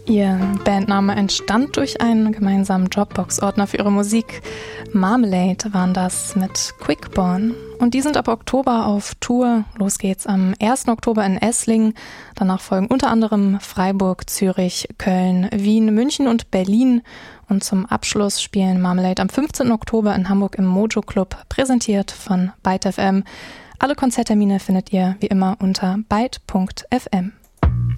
Ihr Bandname entstand durch einen gemeinsamen Dropbox-Ordner für ihre Musik. Marmalade waren das mit Quickborn. Und die sind ab Oktober auf Tour. Los geht's am 1. Oktober in Esslingen. Danach folgen unter anderem Freiburg, Zürich, Köln, Wien, München und Berlin. Und zum Abschluss spielen Marmalade am 15. Oktober in Hamburg im Mojo Club, präsentiert von Byte FM. Alle Konzerttermine findet ihr wie immer unter byte.fm.